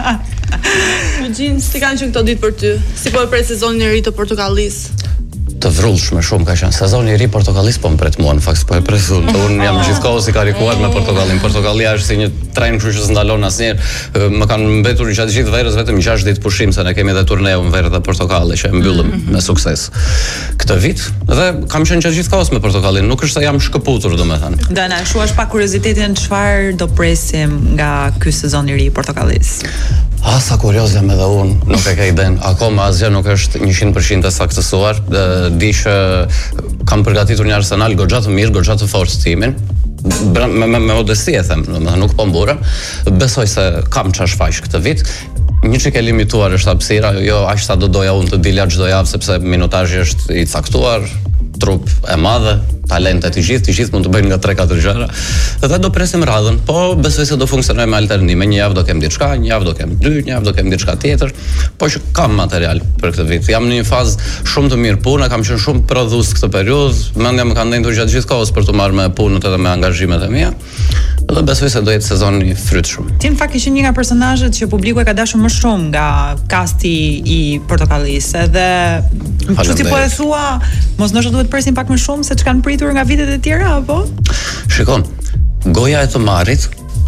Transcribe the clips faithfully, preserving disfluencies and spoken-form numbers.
Gjin, si kanë qenë këto ditë për ty? Si po e pret sezonin e ri të Portokallisë? Të vrullshme shumë ka qenë. Sezoni i ri Portokallis po më pret mua, në fakt po e pret unë. Unë jam gjithkohës i karikuar me Portokallin. Portokallia është si një tren, kështu që s'ndalon asnjëherë. Më kanë mbetur gjatë gjithë verës vetëm gjashtë ditë pushim, se ne kemi edhe turneun verë dhe Portokalli që e mbyllim me sukses këtë vit. Dhe kam qenë gjatë gjithkohës me Portokallin. Nuk është se jam shkëputur, domethënë. Dana, shuash pak kuriozitetin, çfarë do presim nga ky sezon i ri i Portokallisë? Ah, sa kurioz jam edhe unë, nuk e ka iden. Akoma asgjë nuk është njëqind përqind e saktësuar. Di që kam përgatitur një arsenal goxha të mirë, goxha të fortë timin. Me, me, me modesti e them, nuk po mburem. Besoj se kam çfarë shfaq këtë vit. Një çike limituar është hapësira, jo aq sa do doja unë të dilja çdo javë, sepse minutazhi është i caktuar, trup e madhe, talentet të gjithë, të gjithë mund të bëjnë nga tre katër gjëra. Dhe do presim radhën, po besoj se do funksionojë me alternime. Një javë do kem diçka, një javë do kem dy, një javë do kem diçka tjetër, po që kam material për këtë vit. Jam në një fazë shumë të mirë pune, kam qenë shumë prodhues këtë periudhë, mendja më ka ndendur gjatë gjithë kohës për të marrë me punët edhe me angazhimet e mia. Dhe besoj se do jetë sezon i frytshëm. Ti në fakt ishe një nga personazhet që publiku e ka dashur më shumë nga kasti i Portokallisë, edhe kështu si po e thua, mos ndoshta duhet presim pak më shumë se ç'kan pritur nga vitet e tjera apo? Shikon, goja e të marrit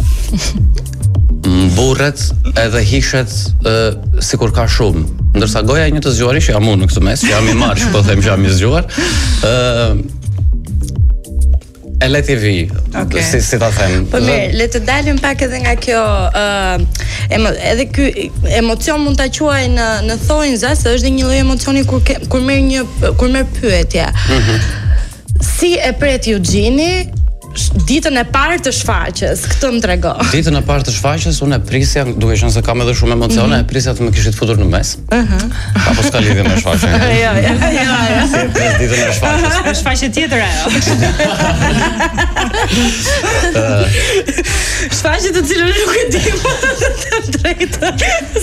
mburret edhe hishet uh, sikur ka shumë, ndërsa goja e një të zgjuari që jam unë në këtë mes, që jam i marr, që po them që jam i zgjuar, uh, e le t'i vi, okay. si, si ta them. Po mirë, le të dalim pak edhe nga kjo, uh, emo, edhe ky emocion mund ta quaj në në thonjza, se është një lloj emocioni kur ke, kur merr një kur merr pyetje. Mm-hmm. Si e pret Eugjini ditën e parë të shfaqjes, këtë më trego. Ditën e parë të shfaqjes unë e prisja, duke qenë se kam edhe shumë emocione, mm-hmm. e prisja të më kishit futur në mes. Ëh. Apo s'ka lidhje me shfaqjen. Jo, jo, jo. Si e pres ditën e shfaqjes. Është shfaqje tjetër ajo. Shfaqje të cilën nuk e di më të drejtë.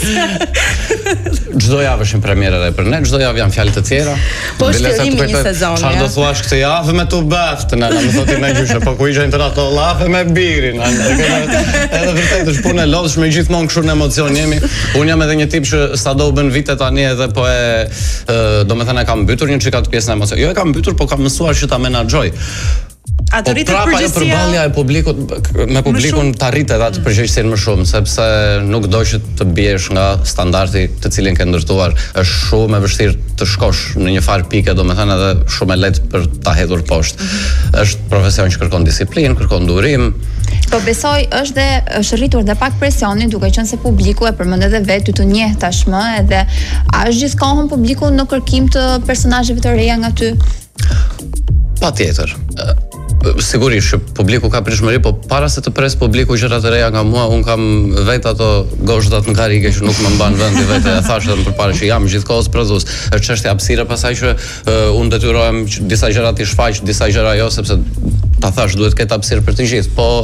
Çdo javë është një premierë edhe për ne, çdo javë janë fjalë të tjera. Po shkëllimi një sezoni. Çfarë do thuash këtë javë me tu baft, na më thotë më gjyshe, po ku ishin ato llafe me birin, edhe vërtet është punë e lodhshme, gjithmonë kështu në emocion jemi. Unë jam edhe një tip që sado u bën vite tani edhe po e, domethënë e kam mbytur një çikat pjesën e emocion. Jo e kam mbytur, po kam mësuar që ta menaxhoj. Atë po prapa e përballja e publikut me publikun të arritet atë përgjegjësinë më shumë, sepse nuk do që të biesh nga standardi të cilin ke ndërtuar. Është shumë e vështirë të shkosh në një farë pike, domethënë edhe shumë e lehtë për ta hedhur poshtë. Mm-hmm. Është profesion që kërkon disiplinë, kërkon durim. Po besoj është dhe është rritur dhe pak presioni, duke qenë se publiku e përmend edhe vetë ty të njeh tashmë, edhe a është gjithkohon publiku në kërkim të personazheve të reja nga ty? Patjetër. Sigurisht që publiku ka pritshmëri, po para se të pres publiku gjëra të reja nga mua, un kam vetë ato gozhdat në karrige që nuk më mban vendi vetë. E thash edhe përpara që jam gjithkohës prodhues. Është çështje hapësire, pasaj që uh, un detyrohem që disa gjëra të shfaq, disa gjëra jo, sepse ta thash duhet të ketë hapësirë për të gjithë. Po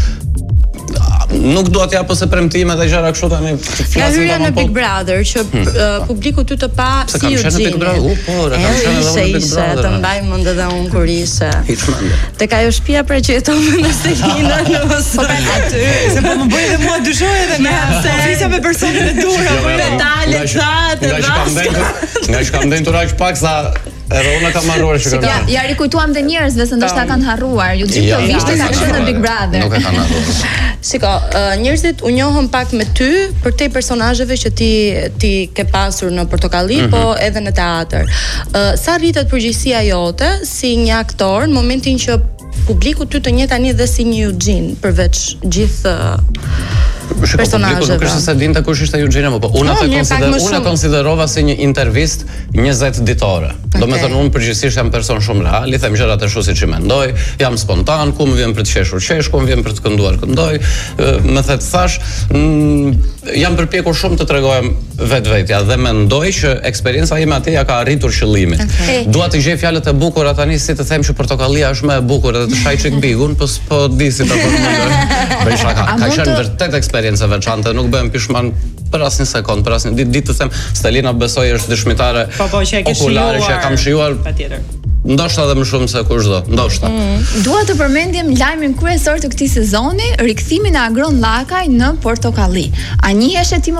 nuk dua t'jap ose premtime dhe gjëra kështu tani. Ka hyrja në Big Brother që hmm. uh, publiku ty të pa si Eugjini. U po, e kam qenë edhe në Big Brother. Të mbaj mend edhe unë kur ishe. Hiç mendje. Tek ajo shtëpia pra që jeton në Selina në Mostar aty. Se po më bëj edhe mua dyshoj edhe me oficia me personin e dur apo detale çat. Nga që kam ndendur aq pak sa edhe unë kam harruar që kam. Ja, ja rikujtuam dhe njerëzve se ndoshta kanë harruar. Ju gjithë këto vite kanë qenë në Big Brother. Nuk e kanë harruar. Shiko, uh, njerëzit u njohën pak me ty për te personazheve që ti ti ke pasur në Portokalli, mm-hmm. po edhe në teatr. Uh, sa rritet përgjegjësia jote si një aktor në momentin që publiku ty të njeh tani dhe si një Eugjin përveç gjithë uh, personazheve. Nuk është se dinte kush ishte Eugjini, po unë atë konsider, unë konsiderova si një intervistë njëzet ditore. Okay. Do me thënë, unë përgjithsisht jam person shumë real, i them gjërat e shu si që mendoj, jam spontan, ku më vjen për të qeshur qesh, ku më vjen për të kënduar këndoj, më the të thash, mm, jam përpjekur shumë të tregojem vetvetja dhe mendoj që eksperienca ime atje ja ka arritur qëllimin. Okay. Dua të gjej fjalët e bukura tani si të them që Portokallia është më e bukur edhe të shaj çik bigun, po s'po di si ta përmendoj. Bëj shaka, ka qenë vërtet eksperiencë e veçantë, nuk bëhem pishman për asnjë sekond, për asnjë ditë, ditë të them, Stelina besoj është dëshmitare po, po, që okulare që e kam shijuar. Patjetër. Ndoshta edhe më shumë se kushdo, ndoshta. Mm. Dua të përmendim lajmin kryesor të këtij sezoni, rikthimin e Agron Llakaj në Portokalli. A njihesh ti